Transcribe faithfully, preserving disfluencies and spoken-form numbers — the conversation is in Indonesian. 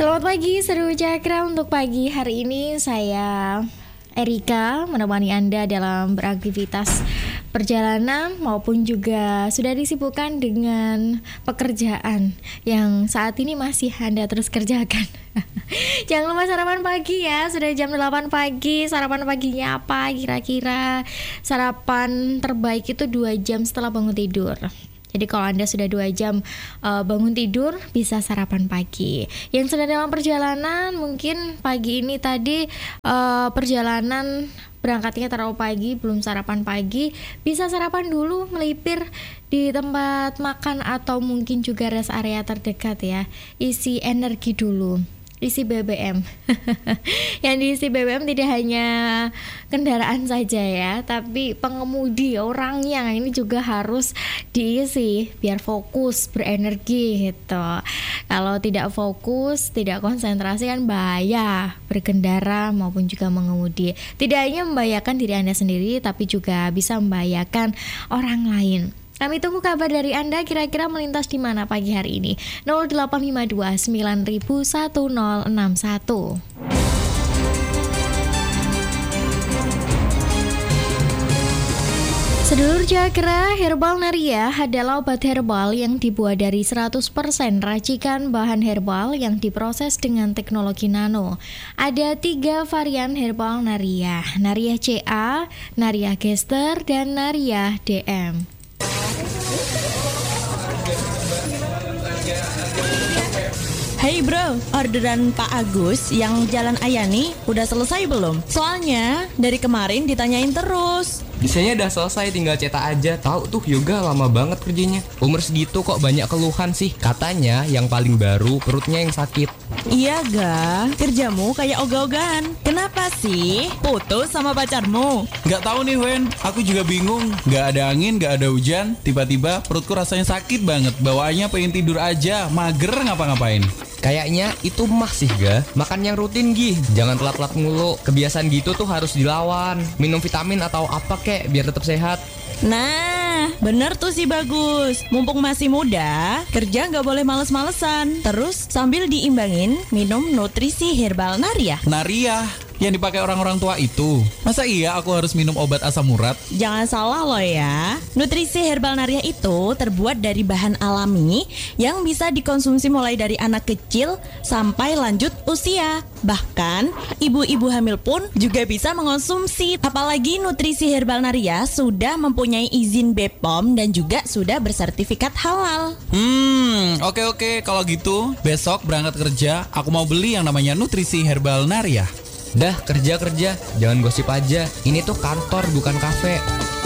Selamat pagi Seru Cakra. Untuk pagi hari ini saya Erika menemani Anda dalam beraktivitas perjalanan maupun juga sudah disibukkan dengan pekerjaan yang saat ini masih Anda terus kerjakan. Jangan lupa sarapan pagi ya. Sudah jam delapan pagi. Sarapan paginya apa kira-kira? Sarapan terbaik itu dua jam setelah bangun tidur. Jadi kalau Anda sudah dua jam uh, bangun tidur, bisa sarapan pagi. Yang sedang dalam perjalanan, mungkin pagi ini tadi uh, perjalanan berangkatnya terlalu pagi, belum sarapan pagi, bisa sarapan dulu melipir di tempat makan atau mungkin juga rest area terdekat ya. Isi energi dulu. Isi B B M. Yang diisi B B M tidak hanya kendaraan saja ya, tapi pengemudi orangnya ini juga harus diisi biar fokus, berenergi gitu. Kalau tidak fokus, tidak konsentrasi kan bahaya berkendara maupun juga mengemudi. Tidak hanya membahayakan diri Anda sendiri, tapi juga bisa membahayakan orang lain. Kami tunggu kabar dari Anda, kira-kira melintas di mana pagi hari ini. nol delapan lima dua sembilan nol satu nol enam satu. Sedulur Cakra, Herbal Naria adalah obat herbal yang dibuat dari seratus persen racikan bahan herbal yang diproses dengan teknologi nano. Ada tiga varian Herbal Naria, Naria C A, Naria Gester, dan Naria D M. Hey bro, orderan Pak Agus yang Jalan Ayani udah selesai belum? Soalnya dari kemarin ditanyain terus. Desainnya udah selesai, tinggal cetak aja. Tahu tuh Yoga lama banget kerjanya. Umur segitu kok banyak keluhan sih. Katanya yang paling baru perutnya yang sakit. Iya ga, kerjamu kayak ogah-ogahan. Kenapa sih? Putus sama pacarmu? Gak tahu nih Wen, aku juga bingung. Gak ada angin, gak ada hujan. Tiba-tiba perutku rasanya sakit banget. Bawaannya pengen tidur aja, mager ngapa-ngapain. Kayaknya itu mah sih ga. Makan yang rutin Gi, jangan telat-telat mulu. Kebiasaan gitu tuh harus dilawan. Minum vitamin atau apa kek biar tetap sehat. Nah, bener tuh si Bagus. Mumpung masih muda, kerja gak boleh males-malesan. Terus sambil diimbangin minum nutrisi Herbal Naria. Naria yang dipakai orang-orang tua itu. Masa iya aku harus minum obat asam urat? Jangan salah loh ya. Nutrisi Herbal Naria itu terbuat dari bahan alami yang bisa dikonsumsi mulai dari anak kecil sampai lanjut usia. Bahkan ibu-ibu hamil pun juga bisa mengonsumsi. Apalagi nutrisi Herbal Naria sudah mempunyai izin B P O M dan juga sudah bersertifikat halal. Hmm, oke oke. Kalau gitu besok berangkat kerja aku mau beli yang namanya nutrisi Herbal Naria. Dah kerja-kerja, jangan gosip aja. Ini tuh kantor bukan kafe.